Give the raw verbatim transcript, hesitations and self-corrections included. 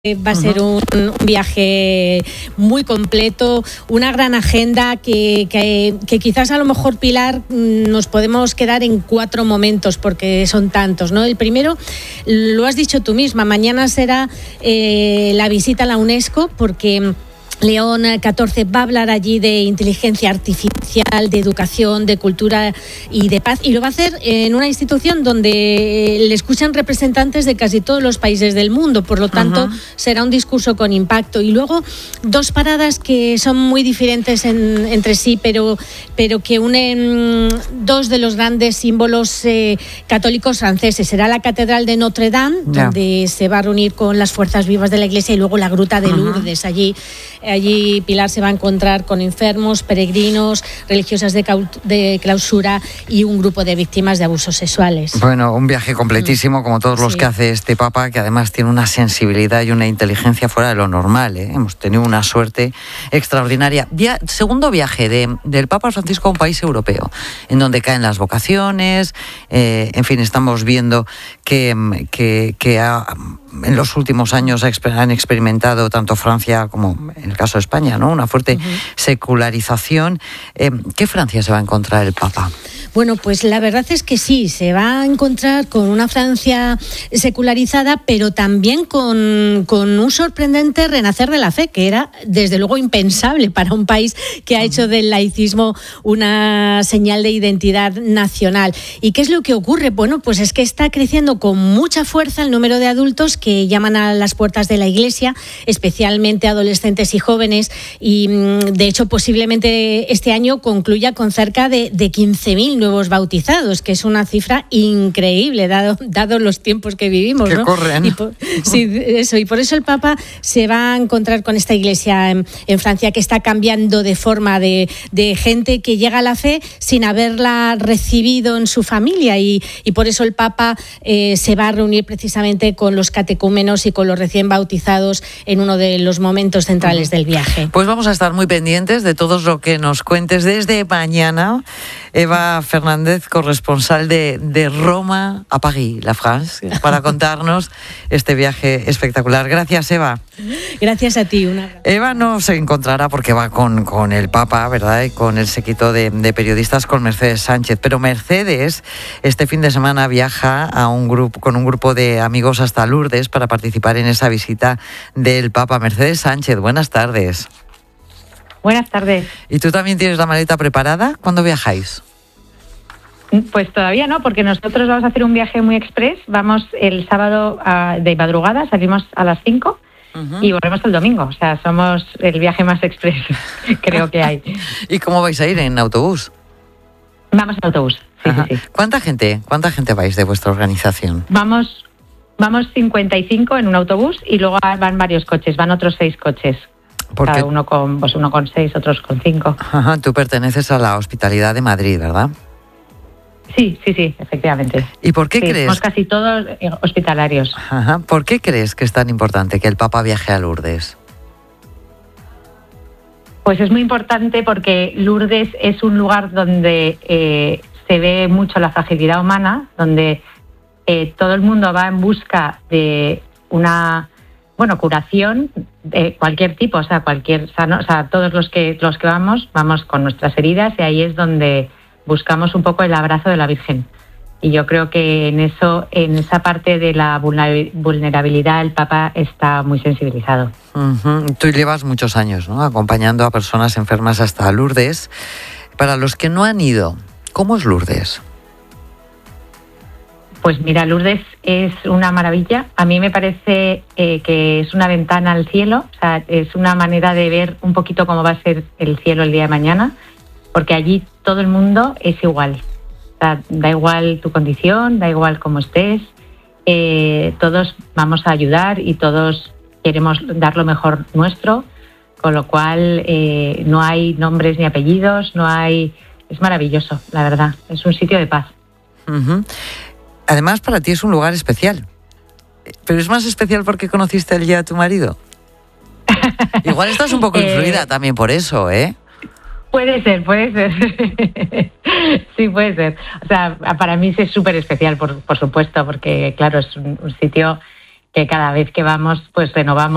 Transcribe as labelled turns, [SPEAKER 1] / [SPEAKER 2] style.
[SPEAKER 1] Va a ser un, un viaje muy completo, una gran agenda que, que, que quizás a lo mejor, Pilar, nos podemos quedar en cuatro momentos porque son tantos, ¿no? El primero, lo has dicho tú misma, mañana será eh, la visita a la UNESCO porque León catorce va a hablar allí de inteligencia artificial, de educación, de cultura y de paz, y lo va a hacer en una institución donde le escuchan representantes de casi todos los países del mundo, por lo tanto uh-huh. será un discurso con impacto. Y luego dos paradas que son muy diferentes en, entre sí, pero, pero que unen dos de los grandes símbolos eh, católicos franceses. Será la Catedral de Notre Dame, yeah. donde se va a reunir con las fuerzas vivas de la Iglesia, y luego la Gruta de Lourdes, uh-huh. allí Allí Pilar se va a encontrar con enfermos, peregrinos, religiosas de, cau- de clausura y un grupo de víctimas de abusos sexuales.
[SPEAKER 2] Bueno, un viaje completísimo, como todos los sí. que hace este Papa, que además tiene una sensibilidad y una inteligencia fuera de lo normal, ¿eh? Hemos tenido una suerte extraordinaria. Via- segundo viaje de, del Papa Francisco a un país europeo, en donde caen las vocaciones, eh, en fin, estamos viendo que, que, que ha... en los últimos años han experimentado tanto Francia como en el caso de España, ¿no? Una fuerte uh-huh. secularización. Eh, ¿Qué Francia se va a encontrar el Papa?
[SPEAKER 1] Bueno, pues la verdad es que sí, se va a encontrar con una Francia secularizada, pero también con, con un sorprendente renacer de la fe, que era desde luego impensable para un país que ha hecho del laicismo una señal de identidad nacional. ¿Y qué es lo que ocurre? Bueno, pues es que está creciendo con mucha fuerza el número de adultos que llaman a las puertas de la Iglesia, especialmente adolescentes y jóvenes, y de hecho posiblemente este año concluya con cerca de, de quince mil nuevos bautizados, que es una cifra increíble dado, dado los tiempos que vivimos,
[SPEAKER 2] que
[SPEAKER 1] ¿no?
[SPEAKER 2] corren.
[SPEAKER 1] Y por, sí, eso, y por eso el Papa se va a encontrar con esta Iglesia en, en Francia, que está cambiando de forma, de, de gente que llega a la fe sin haberla recibido en su familia, y, y por eso el Papa eh, se va a reunir precisamente con los catecúmenos y con los recién bautizados en uno de los momentos centrales del viaje.
[SPEAKER 2] Pues vamos a estar muy pendientes de todo lo que nos cuentes desde mañana. Eva Fernández, corresponsal de, de Roma a París, la France, para contarnos este viaje espectacular. Gracias, Eva.
[SPEAKER 1] Gracias a ti. Una...
[SPEAKER 2] Eva no se encontrará porque va con, con el Papa, ¿verdad? Y con el séquito de, de periodistas, con Mercedes Sánchez. Pero Mercedes este fin de semana viaja a un grupo, con un grupo de amigos hasta Lourdes para participar en esa visita del Papa. Mercedes Sánchez, buenas tardes.
[SPEAKER 3] Buenas tardes.
[SPEAKER 2] ¿Y tú también tienes la maleta preparada? ¿Cuándo viajáis?
[SPEAKER 3] Pues todavía no, porque nosotros vamos a hacer un viaje muy express. Vamos el sábado a, de madrugada, salimos a las cinco uh-huh. y volvemos el domingo. O sea, somos el viaje más express creo que hay.
[SPEAKER 2] ¿Y cómo vais a ir? ¿En autobús?
[SPEAKER 3] Vamos en autobús, sí, sí, sí.
[SPEAKER 2] ¿Cuánta gente, cuánta gente vais de vuestra organización?
[SPEAKER 3] Vamos, vamos cincuenta y cinco en un autobús y luego van varios coches, van otros seis coches.
[SPEAKER 2] Porque...
[SPEAKER 3] Cada uno con, pues uno con seis, otros con cinco.
[SPEAKER 2] Ajá, tú perteneces a la Hospitalidad de Madrid, ¿verdad?
[SPEAKER 3] Sí, sí, sí, efectivamente.
[SPEAKER 2] ¿Y por qué
[SPEAKER 3] sí,
[SPEAKER 2] crees?
[SPEAKER 3] Somos casi todos hospitalarios.
[SPEAKER 2] Ajá. ¿Por qué crees que es tan importante que el Papa viaje a Lourdes?
[SPEAKER 3] Pues es muy importante porque Lourdes es un lugar donde eh, se ve mucho la fragilidad humana, donde eh, todo el mundo va en busca de una... bueno, curación de cualquier tipo, o sea, cualquier sano, o sea, todos los que los que vamos, vamos con nuestras heridas, y ahí es donde buscamos un poco el abrazo de la Virgen. Y yo creo que en eso, en esa parte de la vulnerabilidad, el Papa está muy sensibilizado.
[SPEAKER 2] Uh-huh. Tú llevas muchos años, ¿no?, acompañando a personas enfermas hasta Lourdes. Para los que no han ido, ¿cómo es Lourdes?
[SPEAKER 3] Pues mira, Lourdes es una maravilla. A mí me parece eh, que es una ventana al cielo, o sea, es una manera de ver un poquito cómo va a ser el cielo el día de mañana, porque allí todo el mundo es igual. O sea, da igual tu condición, da igual cómo estés, eh, todos vamos a ayudar y todos queremos dar lo mejor nuestro, con lo cual eh, no hay nombres ni apellidos, no hay... Es maravilloso, la verdad, es un sitio de paz.
[SPEAKER 2] Uh-huh. Además, para ti es un lugar especial. ¿Pero es más especial porque conociste allí a tu marido? Igual estás un poco influida eh, también por eso, ¿eh?
[SPEAKER 3] Puede ser, puede ser. Sí, puede ser. O sea, para mí sí es súper especial, por, por supuesto, porque, claro, es un, un sitio que cada vez que vamos, pues renovamos